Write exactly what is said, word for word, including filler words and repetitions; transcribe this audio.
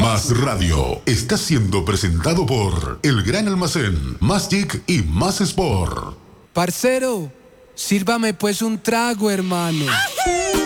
Más Radio está siendo presentado por El Gran Almacén, Más Chic y Más Sport. Parcero, sírvame pues un trago, hermano.